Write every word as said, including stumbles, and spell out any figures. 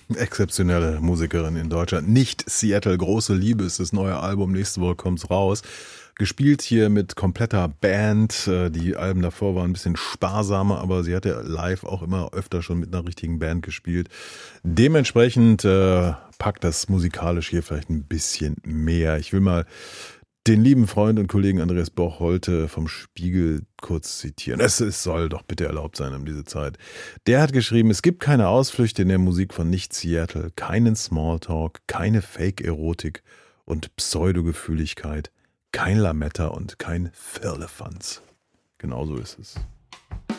Exzeptionelle Musikerin in Deutschland. Nicht Seattle, große Liebe ist das neue Album. Nächste Woche kommt's raus. Gespielt hier mit kompletter Band. Die Alben davor waren ein bisschen sparsamer, aber sie hat ja live auch immer öfter schon mit einer richtigen Band gespielt. Dementsprechend äh, packt das musikalisch hier vielleicht ein bisschen mehr. Ich will mal den lieben Freund und Kollegen Andreas Boch-Holte vom Spiegel kurz zitieren. Es, es soll doch bitte erlaubt sein um diese Zeit. Der hat geschrieben, es gibt keine Ausflüchte in der Musik von Nicht-Seattle, keinen Smalltalk, keine Fake-Erotik und Pseudogefühligkeit, kein Lametta und kein Firlefanz. Genauso ist es.